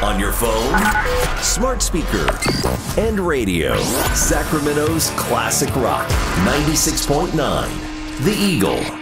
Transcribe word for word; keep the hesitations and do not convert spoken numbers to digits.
On your phone, smart speaker, and radio. Sacramento's classic rock, ninety-six point nine. The Eagle.